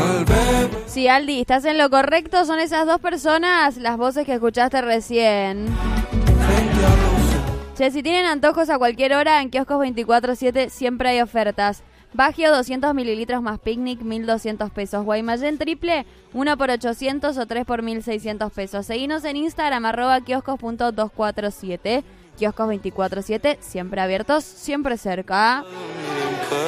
Sí, Aldi, estás en lo correcto. Son esas dos personas las voces que escuchaste recién. Che, si tienen antojos a cualquier hora, en kioscos 24/7 siempre hay ofertas. Bagio 200 mililitros más picnic, 1.200 pesos. Guaymallén triple, 1 por 800 o 3 por 1.600 pesos. Seguinos en Instagram, @kioscos.247. Kioscos 24/7, siempre abiertos, siempre cerca.